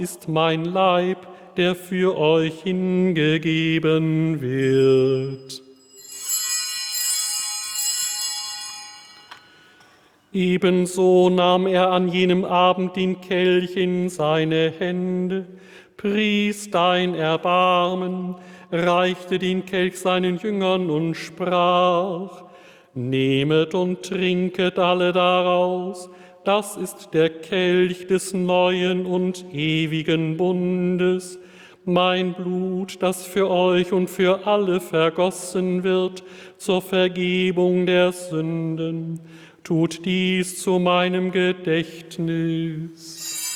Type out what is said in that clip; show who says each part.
Speaker 1: ist mein Leib, der für euch hingegeben wird. Ebenso nahm er an jenem Abend den Kelch in seine Hände, pries dein Erbarmen, reichte den Kelch seinen Jüngern und sprach: Nehmet und trinket alle daraus, das ist der Kelch des neuen und ewigen Bundes, mein Blut, das für euch und für alle vergossen wird zur Vergebung der Sünden. Tut dies zu meinem Gedächtnis.